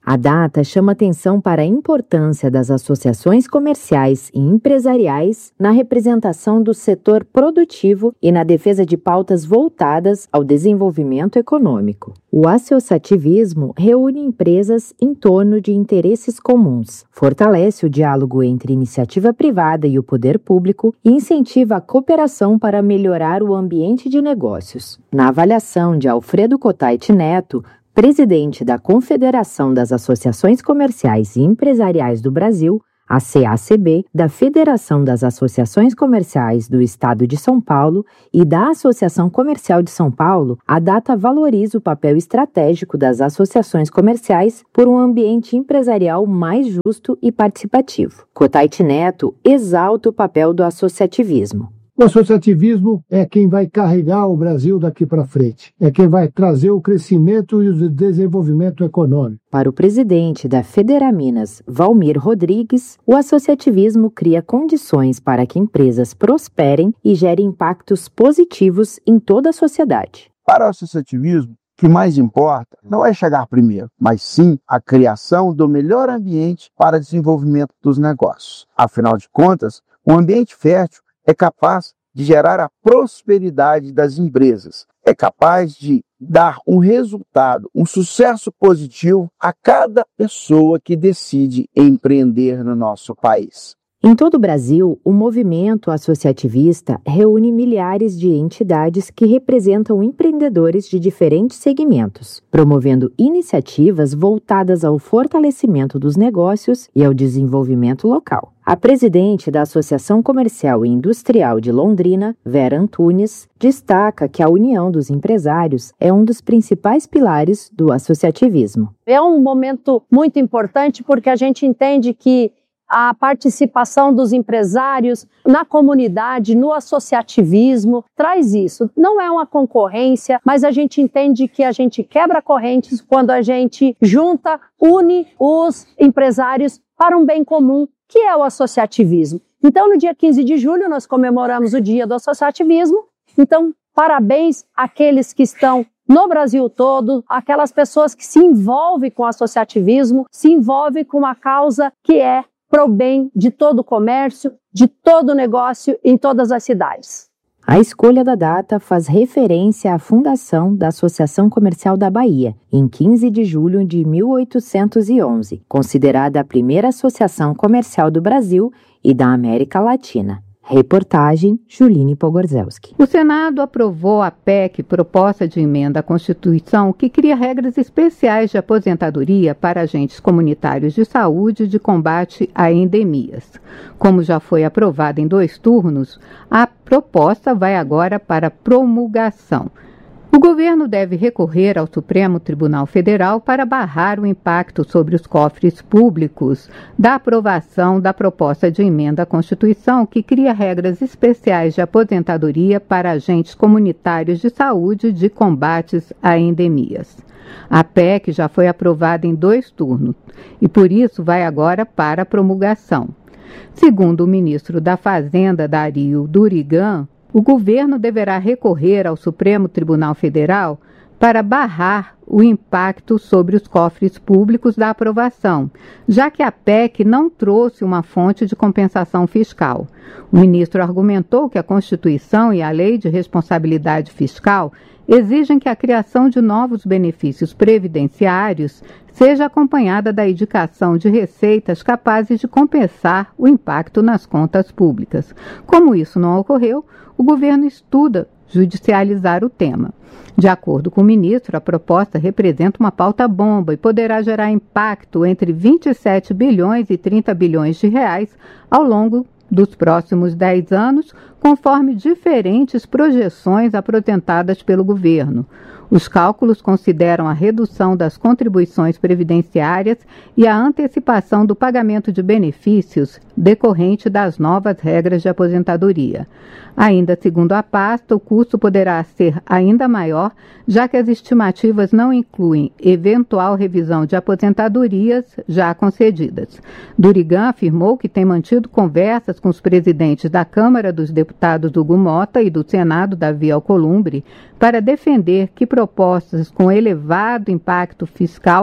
A data chama atenção para a importância das associações comerciais e empresariais na representação do setor produtivo e na defesa de pautas voltadas ao desenvolvimento econômico. O associativismo reúne empresas em torno de interesses comuns, fortalece o diálogo entre iniciativa privada e o poder público e incentiva a cooperação para melhorar o ambiente de negócios. Na avaliação de Alfredo Cotait Neto, presidente da Confederação das Associações Comerciais e Empresariais do Brasil, a C A C B, da Federação das Associações Comerciais do Estado de São Paulo e da Associação Comercial de São Paulo, a data valoriza o papel estratégico das associações comerciais por um ambiente empresarial mais justo e participativo. Cotait Neto exalta o papel do associativismo. O associativismo é quem vai carregar o Brasil daqui para frente, é quem vai trazer o crescimento e o desenvolvimento econômico. Para o presidente da Federaminas, Valmir Rodrigues, o associativismo cria condições para que empresas prosperem e gerem impactos positivos em toda a sociedade. Para o associativismo, o que mais importa não é chegar primeiro, mas sim a criação do melhor ambiente para o desenvolvimento dos negócios. Afinal de contas, um ambiente fértil é capaz de gerar a prosperidade das empresas, é capaz de dar um resultado, um sucesso positivo a cada pessoa que decide empreender no nosso país. Em todo o Brasil, o movimento associativista reúne milhares de entidades que representam empreendedores de diferentes segmentos, promovendo iniciativas voltadas ao fortalecimento dos negócios e ao desenvolvimento local. A presidente da Associação Comercial e Industrial de Londrina, Vera Antunes, destaca que a união dos empresários é um dos principais pilares do associativismo. É um momento muito importante porque a gente entende que a participação dos empresários na comunidade, no associativismo, traz isso. Não é uma concorrência, mas a gente entende que a gente quebra correntes quando a gente junta, une os empresários para um bem comum, que é o associativismo. Então, no dia quinze de julho, nós comemoramos o Dia do Associativismo. Então, parabéns àqueles que estão no Brasil todo, aquelas pessoas que se envolvem com o associativismo, se envolvem com uma causa que é para o bem de todo o comércio, de todo o negócio em todas as cidades. A escolha da data faz referência à fundação da Associação Comercial da Bahia, em quinze de julho de mil oitocentos e onze, considerada a primeira associação comercial do Brasil e da América Latina. Reportagem Juline Pogorzelski. O Senado aprovou a P E C, proposta de emenda à Constituição, que cria regras especiais de aposentadoria para agentes comunitários de saúde de combate a endemias. Como já foi aprovada em dois turnos, a proposta vai agora para promulgação. O governo deve recorrer ao Supremo Tribunal Federal para barrar o impacto sobre os cofres públicos da aprovação da proposta de emenda à Constituição que cria regras especiais de aposentadoria para agentes comunitários de saúde de combates a endemias. A P E C já foi aprovada em dois turnos e, por isso, vai agora para a promulgação. Segundo o ministro da Fazenda, Dario Durigan, o governo deverá recorrer ao Supremo Tribunal Federal para barrar o impacto sobre os cofres públicos da aprovação, já que a P E C não trouxe uma fonte de compensação fiscal. O ministro argumentou que a Constituição e a Lei de Responsabilidade Fiscal exigem que a criação de novos benefícios previdenciários seja acompanhada da indicação de receitas capazes de compensar o impacto nas contas públicas. Como isso não ocorreu, o governo estuda judicializar o tema. De acordo com o ministro, a proposta representa uma pauta-bomba e poderá gerar impacto entre vinte e sete bilhões e trinta bilhões de reais ao longo dos próximos dez anos, conforme diferentes projeções apresentadas pelo governo. Os cálculos consideram a redução das contribuições previdenciárias e a antecipação do pagamento de benefícios decorrente das novas regras de aposentadoria. Ainda segundo a pasta, o custo poderá ser ainda maior, já que as estimativas não incluem eventual revisão de aposentadorias já concedidas. Durigan afirmou que tem mantido conversas com os presidentes da Câmara dos Deputados Hugo Mota e do Senado Davi Alcolumbre para defender que propostas com elevado impacto fiscal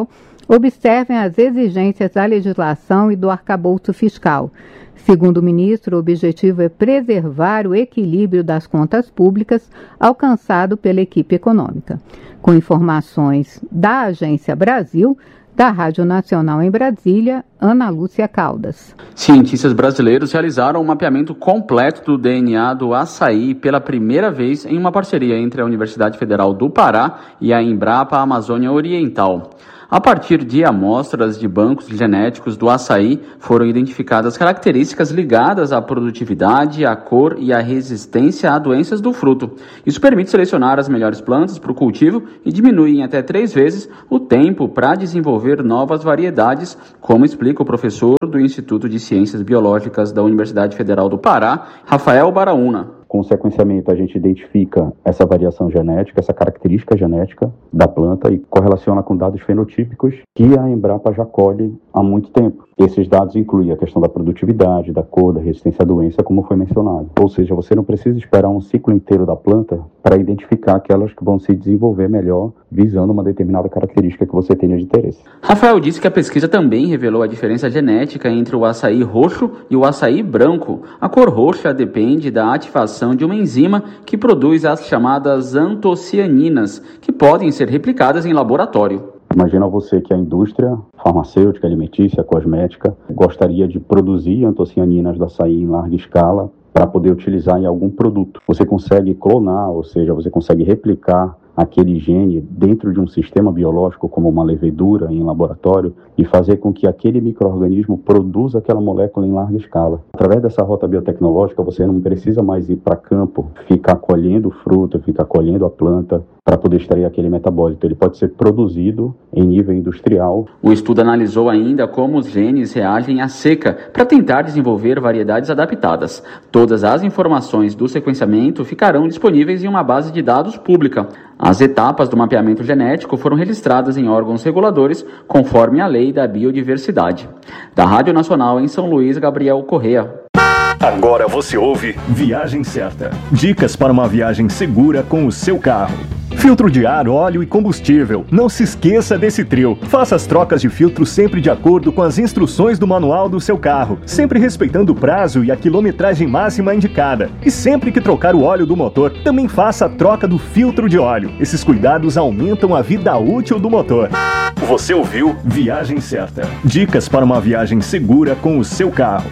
observem as exigências da legislação e do arcabouço fiscal. Segundo o ministro, o objetivo é preservar o equilíbrio das contas públicas alcançado pela equipe econômica. Com informações da Agência Brasil, da Rádio Nacional em Brasília, Ana Lúcia Caldas. Cientistas brasileiros realizaram um mapeamento completo do D N A do açaí pela primeira vez em uma parceria entre a Universidade Federal do Pará e a Embrapa Amazônia Oriental. A partir de amostras de bancos genéticos do açaí, foram identificadas características ligadas à produtividade, à cor e à resistência a doenças do fruto. Isso permite selecionar as melhores plantas para o cultivo e diminui em até três vezes o tempo para desenvolver novas variedades, como explica o professor do Instituto de Ciências Biológicas da Universidade Federal do Pará, Rafael Baraúna. Com o sequenciamento, a gente identifica essa variação genética, essa característica genética da planta e correlaciona com dados fenotípicos que a Embrapa já colhe há muito tempo. Esses dados incluem a questão da produtividade, da cor, da resistência à doença, como foi mencionado. Ou seja, você não precisa esperar um ciclo inteiro da planta para identificar aquelas que vão se desenvolver melhor, visando uma determinada característica que você tenha de interesse. Rafael disse que a pesquisa também revelou a diferença genética entre o açaí roxo e o açaí branco. A cor roxa depende da ativação de uma enzima que produz as chamadas antocianinas, que podem ser replicadas em laboratório. Imagina você que a indústria farmacêutica, alimentícia, cosmética gostaria de produzir antocianinas do açaí em larga escala para poder utilizar em algum produto. Você consegue clonar, ou seja, você consegue replicar aquele gene dentro de um sistema biológico, como uma levedura em laboratório, e fazer com que aquele micro-organismo produza aquela molécula em larga escala. Através dessa rota biotecnológica, você não precisa mais ir para campo, ficar colhendo o fruto, ficar colhendo a planta, para poder extrair aquele metabólito. Ele pode ser produzido em nível industrial. O estudo analisou ainda como os genes reagem à seca para tentar desenvolver variedades adaptadas. Todas as informações do sequenciamento ficarão disponíveis em uma base de dados pública. As etapas do mapeamento genético foram registradas em órgãos reguladores, conforme a Lei da Biodiversidade. Da Rádio Nacional em São Luís, Gabriel Correa. Agora você ouve Viagem Certa. Dicas para uma viagem segura com o seu carro. Filtro de ar, óleo e combustível. Não se esqueça desse trio. Faça as trocas de filtro sempre de acordo com as instruções do manual do seu carro, sempre respeitando o prazo e a quilometragem máxima indicada. E sempre que trocar o óleo do motor, também faça a troca do filtro de óleo. Esses cuidados aumentam a vida útil do motor. Você ouviu Viagem Certa. Dicas para uma viagem segura com o seu carro.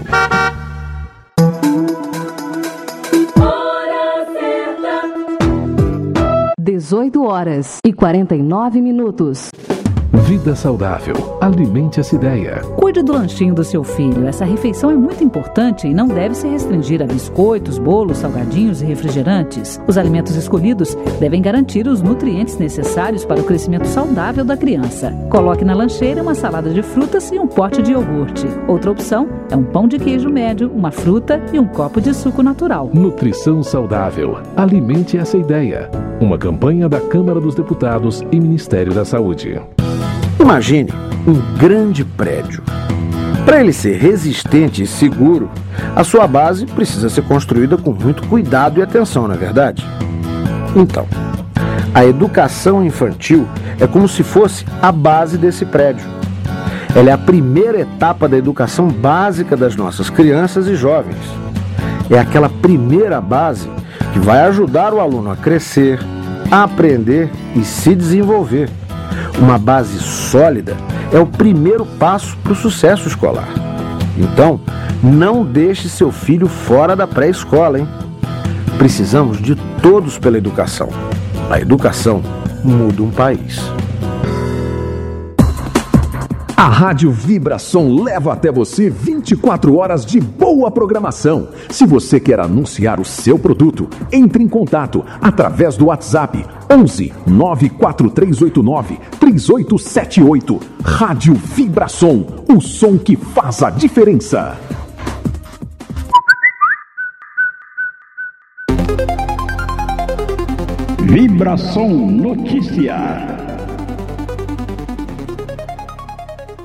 dezoito horas e quarenta e nove minutos. Vida saudável. Alimente essa ideia. Cuide do lanchinho do seu filho. Essa refeição é muito importante e não deve se restringir a biscoitos, bolos, salgadinhos e refrigerantes. Os alimentos escolhidos devem garantir os nutrientes necessários para o crescimento saudável da criança. Coloque na lancheira uma salada de frutas e um pote de iogurte. Outra opção é um pão de queijo médio, uma fruta e um copo de suco natural. Nutrição saudável. Alimente essa ideia. Uma campanha da Câmara dos Deputados e Ministério da Saúde. Imagine um grande prédio. Para ele ser resistente e seguro, a sua base precisa ser construída com muito cuidado e atenção, não é verdade? Então, a educação infantil é como se fosse a base desse prédio. Ela é a primeira etapa da educação básica das nossas crianças e jovens. É aquela primeira base que vai ajudar o aluno a crescer, a aprender e se desenvolver. Uma base sólida é o primeiro passo para o sucesso escolar. Então, não deixe seu filho fora da pré-escola, hein? Precisamos de todos pela educação. A educação muda um país. A Rádio Vibração leva até você vinte e quatro horas de boa programação. Se você quer anunciar o seu produto, entre em contato através do WhatsApp onze nove quatro três oito nove três oito sete oito. Rádio Vibração, o som que faz a diferença. Vibração Notícia.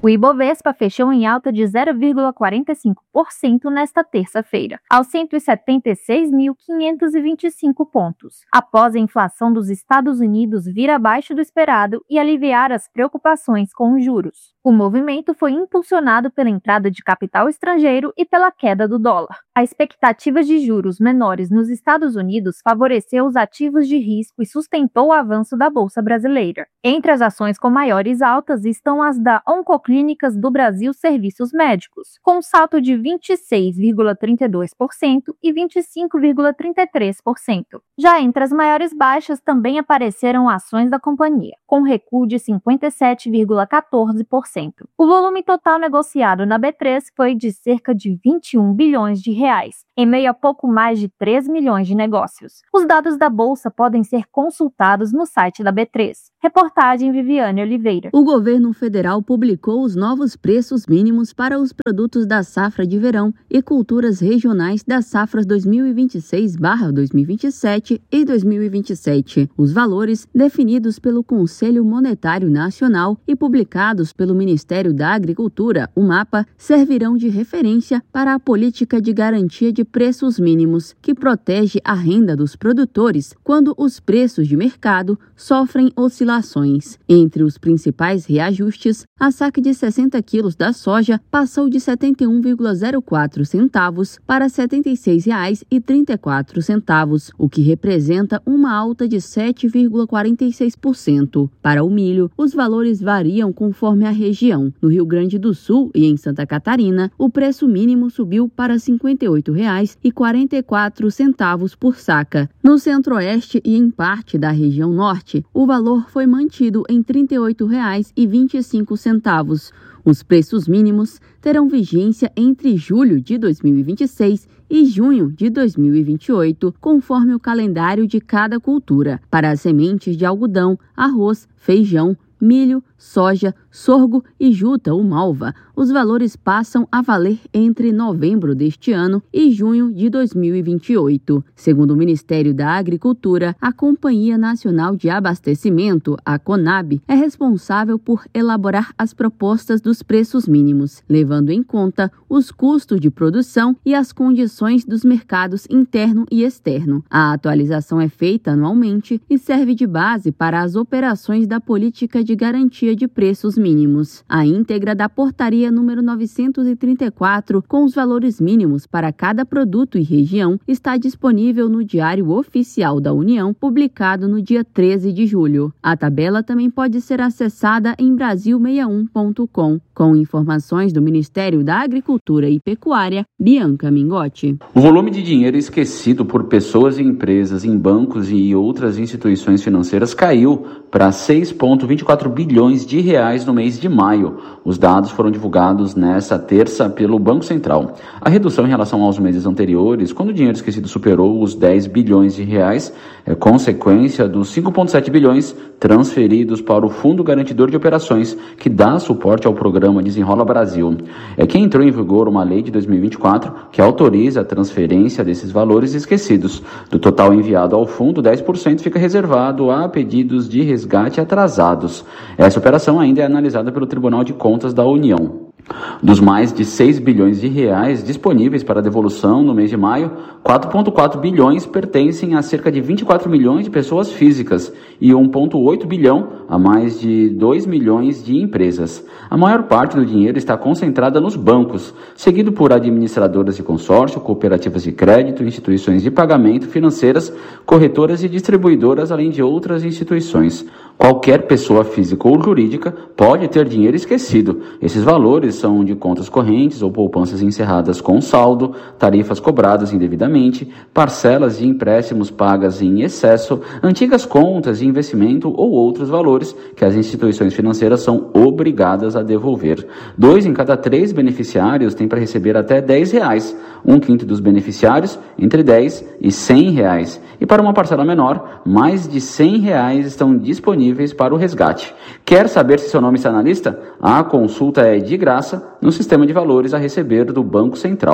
O Ibovespa fechou em alta de zero vírgula quarenta e cinco por cento nesta terça-feira, aos cento e setenta e seis mil quinhentos e vinte e cinco pontos, após a inflação dos Estados Unidos vir abaixo do esperado e aliviar as preocupações com os juros. O movimento foi impulsionado pela entrada de capital estrangeiro e pela queda do dólar. A expectativa de juros menores nos Estados Unidos favoreceu os ativos de risco e sustentou o avanço da Bolsa brasileira. Entre as ações com maiores altas estão as da Oncoclínicas do Brasil Serviços Médicos, com um salto de vinte e seis vírgula trinta e dois por cento e vinte e cinco vírgula trinta e três por cento. Já entre as maiores baixas também apareceram ações da companhia, com recuo de cinquenta e sete vírgula quatorze por cento. O volume total negociado na B três foi de cerca de vinte e um bilhões de reais, em meio a pouco mais de três milhões de negócios. Os dados da Bolsa podem ser consultados no site da B três. Reportagem Viviane Oliveira. O governo federal publicou os novos preços mínimos para os produtos da safra de verão e culturas regionais das safras dois mil e vinte e seis barra dois mil e vinte e sete e dois mil e vinte e sete. Os valores, definidos pelo Conselho Monetário Nacional e publicados pelo Ministério da Agricultura, o MAPA, servirão de referência para a política de garantia de preços mínimos, que protege a renda dos produtores quando os preços de mercado sofrem oscilações. Entre os principais reajustes, a saca de sessenta quilos da soja passou de setenta e um vírgula zero quatro centavos para setenta e seis reais e trinta e quatro centavos, o que representa uma alta de sete vírgula quarenta e seis por cento. Para o milho, os valores variam conforme a região. No Rio Grande do Sul e em Santa Catarina, o preço mínimo subiu para cinquenta e oito reais e quarenta e quatro centavos por saca. No Centro-Oeste e em parte da região Norte, o valor foi mantido em trinta e oito reais e vinte e cinco centavos. Os preços mínimos terão vigência entre julho de dois mil e vinte e seis e junho de dois mil e vinte e oito, conforme o calendário de cada cultura. Para as sementes de algodão, arroz, feijão, milho, soja, sorgo e juta ou malva, os valores passam a valer entre novembro deste ano e junho de dois mil e vinte e oito. Segundo o Ministério da Agricultura, a Companhia Nacional de Abastecimento, a CONAB, é responsável por elaborar as propostas dos preços mínimos, levando em conta os custos de produção e as condições dos mercados interno e externo. A atualização é feita anualmente e serve de base para as operações da política de garantia de preços mínimos. A íntegra da portaria número novecentos e trinta e quatro, com os valores mínimos para cada produto e região, está disponível no Diário Oficial da União, publicado no dia treze de julho. A tabela também pode ser acessada em brasil sessenta e um ponto com. Com informações do Ministério da Agricultura e Pecuária, Bianca Mingotti. O volume de dinheiro esquecido por pessoas e empresas em bancos e outras instituições financeiras caiu para seis vírgula vinte e quatro bilhões de reais no mês de maio. Os dados foram divulgados nesta terça pelo Banco Central. A redução em relação aos meses anteriores, quando o dinheiro esquecido superou os dez bilhões de reais, é consequência dos cinco vírgula sete bilhões transferidos para o Fundo Garantidor de Operações, que dá suporte ao programa Desenrola Brasil. É que entrou em vigor uma lei de dois mil e vinte e quatro que autoriza a transferência desses valores esquecidos. Do total enviado ao fundo, dez por cento fica reservado a pedidos de resgate atrasados. Essa operação ainda é analisada pelo Tribunal de Contas da União. Dos mais de seis bilhões de reais disponíveis para devolução no mês de maio, quatro vírgula quatro bilhões pertencem a cerca de vinte e quatro milhões de pessoas físicas e um vírgula oito bilhão a mais de dois milhões de empresas. A maior parte do dinheiro está concentrada nos bancos, seguido por administradoras de consórcio, cooperativas de crédito, instituições de pagamento financeiras, corretoras e distribuidoras, além de outras instituições. Qualquer pessoa física ou jurídica pode ter dinheiro esquecido. Esses valores são de contas correntes ou poupanças encerradas com saldo, tarifas cobradas indevidamente, parcelas de empréstimos pagas em excesso, antigas contas de investimento ou outros valores que as instituições financeiras são obrigadas a devolver. Dois em cada três beneficiários têm para receber até dez reais, um quinto dos beneficiários entre dez e cem reais. E para uma parcela menor, mais de cem reais estão disponíveis para o resgate. Quer saber se seu nome está na lista? A consulta é de graça no sistema de valores a receber do Banco Central.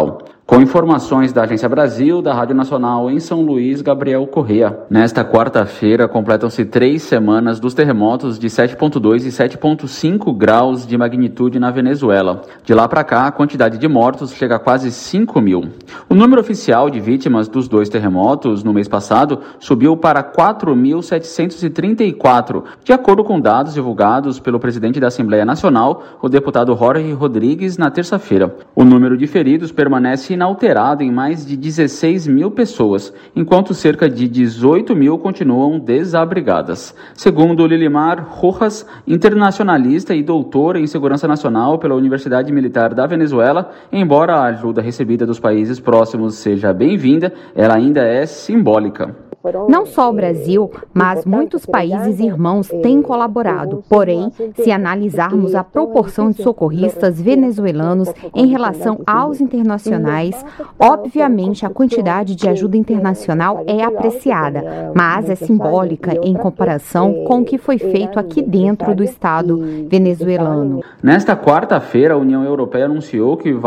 Com informações da Agência Brasil, da Rádio Nacional em São Luís, Gabriel Correa. Nesta quarta-feira, completam-se três semanas dos terremotos de sete ponto dois e sete ponto cinco graus de magnitude na Venezuela. De lá para cá, a quantidade de mortos chega a quase cinco mil. O número oficial de vítimas dos dois terremotos no mês passado subiu para quatro mil setecentos e trinta e quatro, de acordo com dados divulgados pelo presidente da Assembleia Nacional, o deputado Jorge Rodrigues, na terça-feira. O número de feridos permanece inalterado em mais de dezesseis mil pessoas, enquanto cerca de dezoito mil continuam desabrigadas. Segundo Lilimar Rojas, internacionalista e doutora em segurança nacional pela Universidade Militar da Venezuela, embora a ajuda recebida dos países próximos seja bem-vinda, ela ainda é simbólica. Não só o Brasil, mas muitos países irmãos têm colaborado. Porém, se analisarmos a proporção de socorristas venezuelanos em relação aos internacionais, obviamente a quantidade de ajuda internacional é apreciada, mas é simbólica em comparação com o que foi feito aqui dentro do Estado venezuelano. Nesta quarta-feira, a União Europeia anunciou que vai